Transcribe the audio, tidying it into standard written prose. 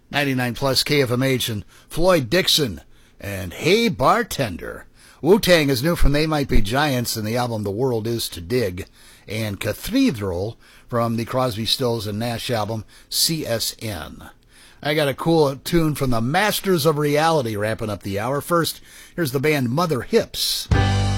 99 plus KFMH and Floyd Dixon and Hey Bartender. Wu-Tang is new from They Might Be Giants and the album The World Is to Dig. And Cathedral from the Crosby, Stills and Nash album CSN. I got a cool tune from the Masters of Reality wrapping up the hour. First, here's the band Mother Hips.